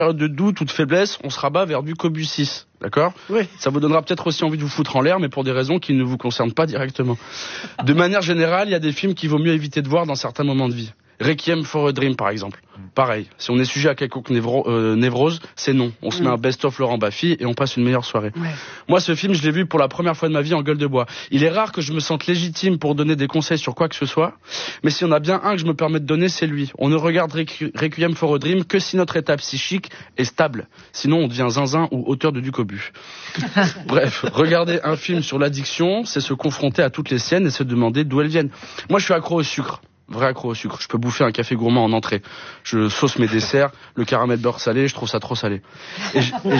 période de doute ou de faiblesse, on se rabat vers du Cobu 6, d'accord ? Oui. Ça vous donnera peut-être aussi envie de vous foutre en l'air, mais pour des raisons qui ne vous concernent pas directement. De manière générale, il y a des films qu'il vaut mieux éviter de voir dans certains moments de vie. Requiem for a Dream, par exemple. Pareil, si on est sujet à quelconque névrose, c'est non. On se met un best-of Laurent Baffy et on passe une meilleure soirée. Ouais. Moi, ce film, je l'ai vu pour la première fois de ma vie en gueule de bois. Il est rare que je me sente légitime pour donner des conseils sur quoi que ce soit, mais s'il y en a bien un que je me permets de donner, c'est lui. On ne regarde Requiem for a Dream que si notre état psychique est stable. Sinon, on devient zinzin ou auteur de Ducobu. Bref, regarder un film sur l'addiction, c'est se confronter à toutes les siennes et se demander d'où elles viennent. Moi, je suis accro au sucre. Vrai accro au sucre. Je peux bouffer un café gourmand en entrée. Je sauce mes desserts, le caramel beurre salé, je trouve ça trop salé. Et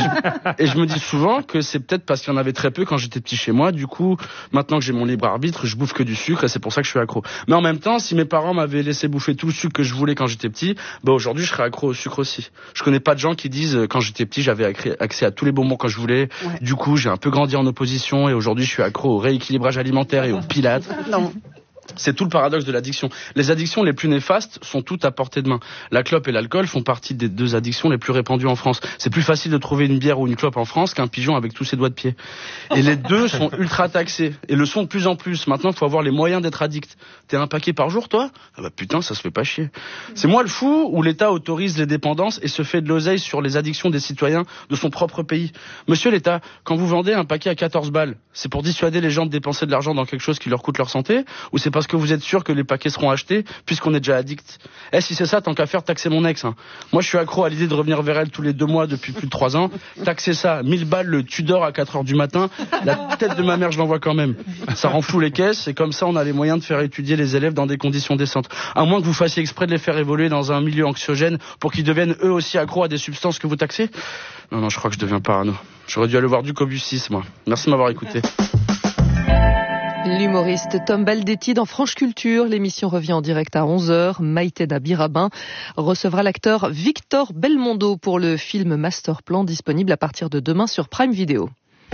je me dis souvent que c'est peut-être parce qu'il y en avait très peu quand j'étais petit chez moi. Du coup, maintenant que j'ai mon libre arbitre, je bouffe que du sucre et c'est pour ça que je suis accro. Mais en même temps, si mes parents m'avaient laissé bouffer tout le sucre que je voulais quand j'étais petit, bah aujourd'hui, je serais accro au sucre aussi. Je connais pas de gens qui disent quand j'étais petit, j'avais accès à tous les bonbons quand je voulais. Ouais. Du coup, j'ai un peu grandi en opposition et aujourd'hui, je suis accro au rééquilibrage alimentaire et au pilates. Non. C'est tout le paradoxe de l'addiction. Les addictions les plus néfastes sont toutes à portée de main. La clope et l'alcool font partie des 2 addictions les plus répandues en France. C'est plus facile de trouver une bière ou une clope en France qu'un pigeon avec tous ses doigts de pied. Et les 2 sont ultra taxés. Et le sont de plus en plus. Maintenant, il faut avoir les moyens d'être addict. T'es un paquet par jour, toi ? Ah bah putain, ça se fait pas chier. C'est moi le fou où l'État autorise les dépendances et se fait de l'oseille sur les addictions des citoyens de son propre pays. Monsieur l'État, quand vous vendez un paquet à 14 balles, c'est pour dissuader les gens de dépenser de l'argent dans quelque chose qui leur coûte leur santé ? Ou c'est parce que vous êtes sûr que les paquets seront achetés puisqu'on est déjà addict. Si c'est ça, tant qu'à faire, taxer mon ex. Moi, je suis accro à l'idée de revenir vers elle tous les 2 mois depuis plus de 3 ans. Taxer ça, 1000 balles le Tudor à 4h du matin. La tête de ma mère, je l'envoie quand même. Ça rend flou les caisses et comme ça, on a les moyens de faire étudier les élèves dans des conditions décentes. À moins que vous fassiez exprès de les faire évoluer dans un milieu anxiogène pour qu'ils deviennent eux aussi accros à des substances que vous taxez. Non, je crois que je deviens parano. J'aurais dû aller voir du Cobu 6, moi. Merci de m'avoir écouté. L'humoriste Tom Baldetti dans Franche Culture. L'émission revient en direct à 11h. Maïtena Birabin recevra l'acteur Victor Belmondo pour le film Masterplan, disponible à partir de demain sur Prime Video.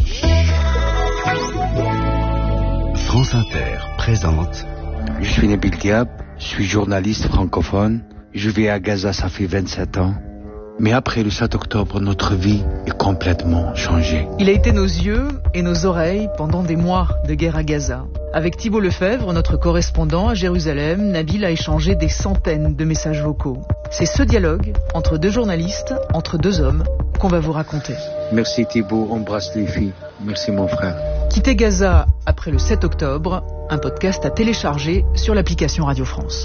France Inter présente. Je suis Nabil Diab, je suis journaliste francophone. Je vis à Gaza, ça fait 27 ans. Mais après le 7 octobre, notre vie est complètement changée. Il a été nos yeux et nos oreilles pendant des mois de guerre à Gaza. Avec Thibault Lefebvre, notre correspondant à Jérusalem, Nabil a échangé des centaines de messages vocaux. C'est ce dialogue entre 2 journalistes, entre 2 hommes, qu'on va vous raconter. Merci Thibault, embrasse les filles. Merci mon frère. Quitter Gaza après le 7 octobre, un podcast à télécharger sur l'application Radio France.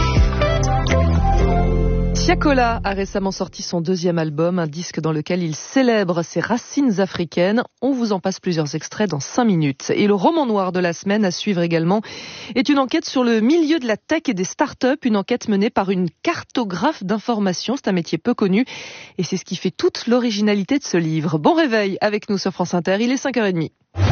Tiakola a récemment sorti son 2e album, un disque dans lequel il célèbre ses racines africaines. On vous en passe plusieurs extraits dans 5 minutes. Et le roman noir de la semaine à suivre également est une enquête sur le milieu de la tech et des startups, une enquête menée par une cartographe d'information. C'est un métier peu connu et c'est ce qui fait toute l'originalité de ce livre. Bon réveil avec nous sur France Inter, il est 5h30.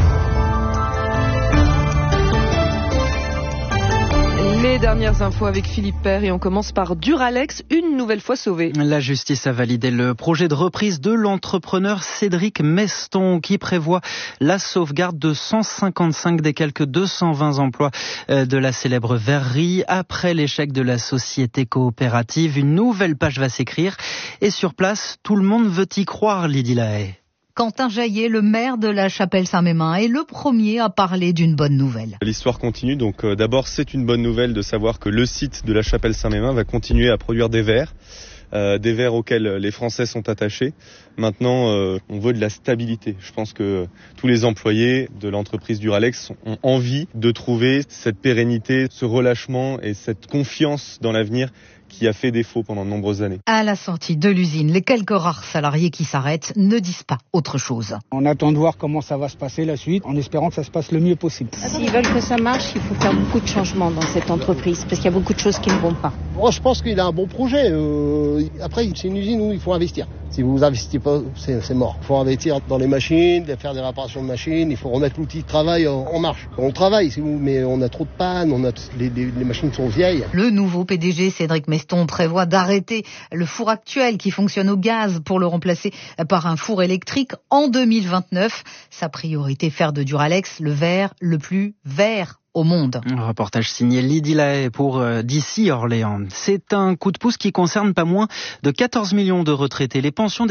Les dernières infos avec Philippe Père et on commence par Duralex, une nouvelle fois sauvé. La justice a validé le projet de reprise de l'entrepreneur Cédric Meston qui prévoit la sauvegarde de 155 des quelques 220 emplois de la célèbre verrerie. Après l'échec de la société coopérative, une nouvelle page va s'écrire et sur place, tout le monde veut y croire, Lydie Lahaye. Quentin Jaillet, le maire de la Chapelle-Saint-Mémin, est le premier à parler d'une bonne nouvelle. L'histoire continue, donc d'abord c'est une bonne nouvelle de savoir que le site de la Chapelle-Saint-Mémin va continuer à produire des verres auxquels les Français sont attachés. Maintenant, on veut de la stabilité. Je pense que tous les employés de l'entreprise Duralex ont envie de trouver cette pérennité, ce relâchement et cette confiance dans l'avenir qui a fait défaut pendant de nombreuses années. À la sortie de l'usine, les quelques rares salariés qui s'arrêtent ne disent pas autre chose. On attend de voir comment ça va se passer la suite, en espérant que ça se passe le mieux possible. S'ils veulent que ça marche, il faut faire beaucoup de changements dans cette entreprise, parce qu'il y a beaucoup de choses qui ne vont pas. Moi, je pense qu'il a un bon projet. Après, c'est une usine où il faut investir. Si vous n'investissez pas, c'est mort. Il faut investir dans les machines, faire des réparations de machines, il faut remettre l'outil de travail en marche. On travaille, mais on a trop de pannes, les machines sont vieilles. Le nouveau PDG, Cédric Meston, prévoit d'arrêter le four actuel qui fonctionne au gaz pour le remplacer par un four électrique en 2029. Sa priorité, faire de Duralex le verre le plus vert au monde. Un reportage signé Lydie Lahaye pour d'ici Orléans. C'est un coup de pouce qui concerne pas moins de 14 millions de retraités. Les pensions